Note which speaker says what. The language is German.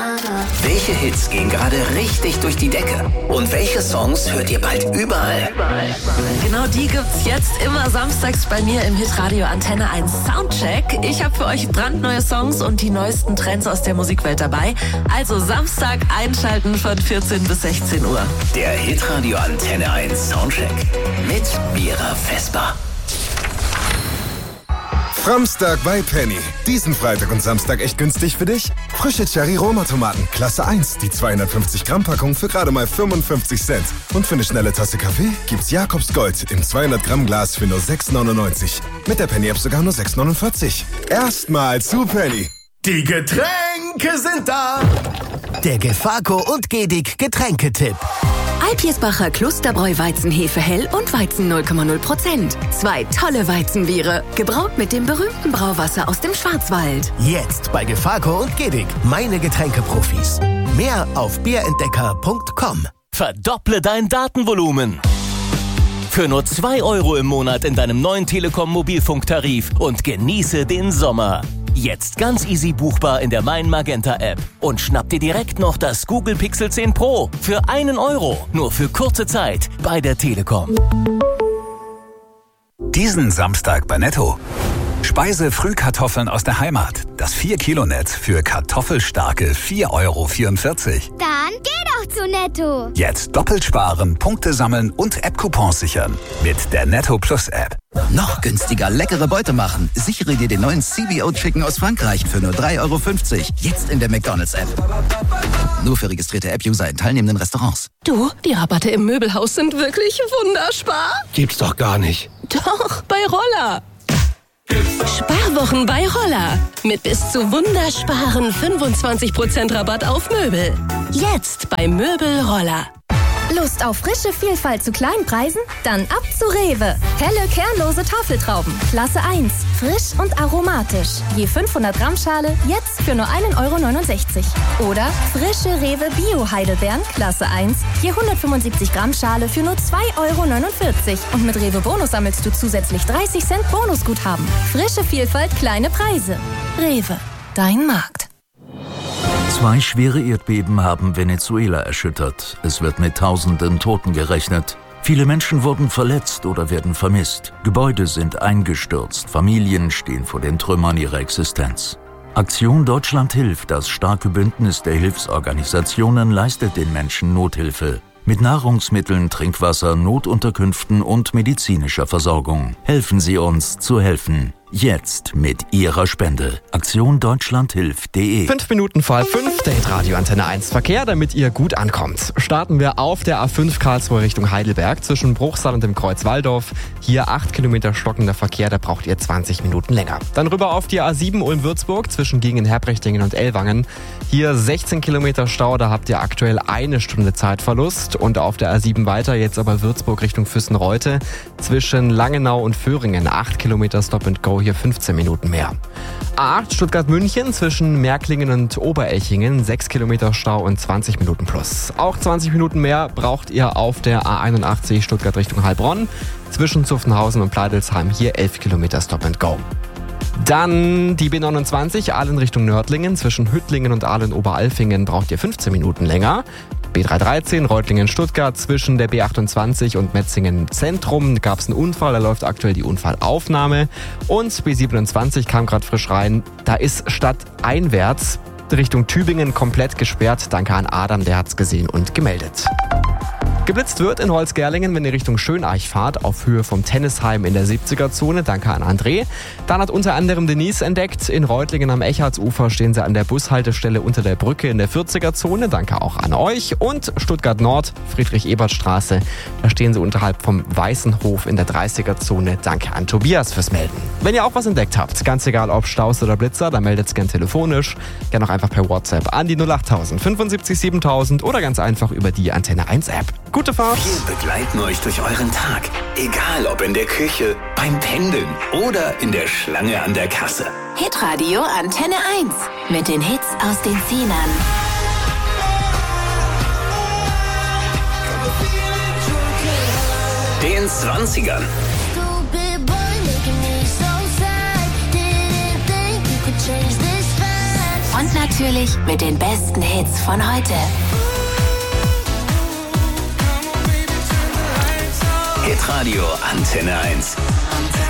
Speaker 1: Welche Hits gehen gerade richtig durch die Decke? Und welche Songs hört ihr bald überall?
Speaker 2: Genau die gibt's jetzt immer samstags bei mir im Hitradio Antenne 1 Soundcheck. Ich habe für euch brandneue Songs und die neuesten Trends aus der Musikwelt dabei. Also Samstag einschalten von 14 bis 16 Uhr.
Speaker 1: Der Hitradio Antenne 1 Soundcheck mit Mira Vesper.
Speaker 3: Framstag bei Penny. Diesen Freitag und Samstag echt günstig für dich? Frische Cherry-Roma-Tomaten, Klasse 1, die 250-Gramm-Packung für gerade mal 55 Cent. Und für eine schnelle Tasse Kaffee gibt's Jakobs Gold im 200-Gramm-Glas für nur 6,99. Mit der Penny-App sogar nur 6,49. Erstmal zu Penny.
Speaker 4: Die Getränke sind da.
Speaker 5: Der Gefaco und Gedig Getränketipp.
Speaker 6: Alpirsbacher Klosterbräu Weizenhefe hell und Weizen 0,0%. 2 tolle Weizenbiere, gebraut mit dem berühmten Brauwasser aus dem Schwarzwald.
Speaker 5: Jetzt bei Gefaco und Gedig, meine Getränkeprofis. Mehr auf bierentdecker.com.
Speaker 7: Verdopple dein Datenvolumen. Für nur 2 € im Monat in deinem neuen Telekom-Mobilfunktarif und genieße den Sommer. Jetzt ganz easy buchbar in der Mein Magenta App. Und schnapp dir direkt noch das Google Pixel 10 Pro für 1 €. Nur für kurze Zeit bei der Telekom.
Speaker 8: Diesen Samstag bei Netto. Speise-Frühkartoffeln aus der Heimat. Das 4-Kilo-Netz für kartoffelstarke 4,44 €.
Speaker 9: Dann geh doch zu Netto.
Speaker 8: Jetzt doppelt sparen, Punkte sammeln und App-Coupons sichern. Mit der Netto Plus App.
Speaker 10: Noch günstiger leckere Beute machen. Sichere dir den neuen CBO Chicken aus Frankreich für nur 3,50 €. Jetzt in der McDonald's App. Nur für registrierte App-User in teilnehmenden Restaurants.
Speaker 11: Du, die Rabatte im Möbelhaus sind wirklich wunderspar.
Speaker 12: Gibt's doch gar nicht.
Speaker 11: Doch, bei Roller. Sparwochen bei Roller. Mit bis zu wundersparen 25% Rabatt auf Möbel. Jetzt bei Möbel Roller.
Speaker 9: Lust auf frische Vielfalt zu kleinen Preisen? Dann ab zu Rewe. Helle, kernlose Tafeltrauben. Klasse 1. Frisch und aromatisch. Je 500 Gramm Schale, jetzt für nur 1,69 €. Oder frische Rewe Bio-Heidelbeeren. Klasse 1. Je 175 Gramm Schale für nur 2,49 €. Und mit Rewe Bonus sammelst du zusätzlich 30 Cent Bonusguthaben. Frische Vielfalt, kleine Preise. Rewe. Dein Markt.
Speaker 13: 2 schwere Erdbeben haben Venezuela erschüttert. Es wird mit Tausenden Toten gerechnet. Viele Menschen wurden verletzt oder werden vermisst. Gebäude sind eingestürzt. Familien stehen vor den Trümmern ihrer Existenz. Aktion Deutschland hilft, das starke Bündnis der Hilfsorganisationen, leistet den Menschen Nothilfe. Mit Nahrungsmitteln, Trinkwasser, Notunterkünften und medizinischer Versorgung. Helfen Sie uns zu helfen. Jetzt mit Ihrer Spende. AktionDeutschlandHilft.de.
Speaker 14: 5 Minuten vor 5, der Hitradio Antenne 1 Verkehr, damit ihr gut ankommt. Starten wir auf der A5 Karlsruhe Richtung Heidelberg zwischen Bruchsal und dem Kreuz Walldorf. Hier 8 Kilometer stockender Verkehr, da braucht ihr 20 Minuten länger. Dann rüber auf die A7 Ulm-Würzburg zwischen Gingen-Herbrechtinghen und Ellwangen. Hier 16 Kilometer Stau, da habt ihr aktuell 1 Stunde Zeitverlust. Und auf der A7 weiter, jetzt aber Würzburg Richtung Füssen-Reute. Zwischen Langenau und Föhringen 8 Kilometer Stop and Go, hier 15 Minuten mehr. A8 Stuttgart-München zwischen Märklingen und Oberelchingen 6 Kilometer Stau und 20 Minuten plus. Auch 20 Minuten mehr braucht ihr auf der A81 Stuttgart Richtung Heilbronn. Zwischen Zuffenhausen und Pleidelsheim hier 11 Kilometer Stop and Go. Dann die B29 Aalen Richtung Nördlingen. Zwischen Hüttlingen und Aalen-Oberalfingen braucht ihr 15 Minuten länger. B313 Reutlingen-Stuttgart zwischen der B28 und Metzingen Zentrum gab es einen Unfall, da läuft aktuell die Unfallaufnahme. Und B27 kam gerade frisch rein, da ist stadteinwärts Richtung Tübingen komplett gesperrt. Danke an Adam, der hat's gesehen und gemeldet. Geblitzt wird in Holzgerlingen, wenn ihr Richtung Schöneich fahrt, auf Höhe vom Tennisheim in der 70er-Zone. Danke an André. Dann hat unter anderem Denise entdeckt, in Reutlingen am Echartsufer stehen sie an der Bushaltestelle unter der Brücke in der 40er-Zone. Danke auch an euch. Und Stuttgart Nord, Friedrich-Ebert-Straße, da stehen sie unterhalb vom Weißenhof in der 30er-Zone. Danke an Tobias fürs Melden. Wenn ihr auch was entdeckt habt, ganz egal ob Staus oder Blitzer, dann meldet es gern telefonisch. Gerne auch einfach per WhatsApp an die 08000 75 7000 oder ganz einfach über die Antenne 1 App. Gute Fahrt!
Speaker 1: Wir begleiten euch durch euren Tag. Egal ob in der Küche, beim Pendeln oder in der Schlange an der Kasse.
Speaker 6: Hitradio Antenne 1 mit den Hits aus den 10ern.
Speaker 1: Den 20ern.
Speaker 12: Und natürlich mit den besten Hits von heute.
Speaker 1: Hitradio Antenne 1.